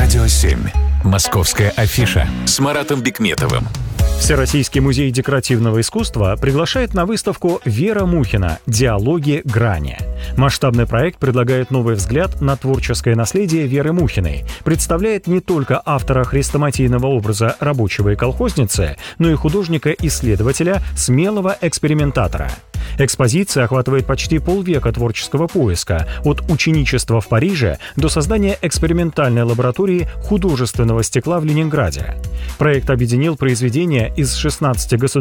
Радио 7. Московская афиша с Маратом Бикметовым. Всероссийский музей декоративного искусства приглашает на выставку Вера Мухина «Диалоги. Грани». Масштабный проект предлагает новый взгляд на творческое наследие Веры Мухиной, представляет не только автора хрестоматийного образа рабочего и колхозницы, но и художника-исследователя, смелого экспериментатора. Экспозиция охватывает почти полвека творческого поиска, от ученичества в Париже до создания экспериментальной лаборатории художественного стекла в Ленинграде. Проект объединил произведения из 16 государств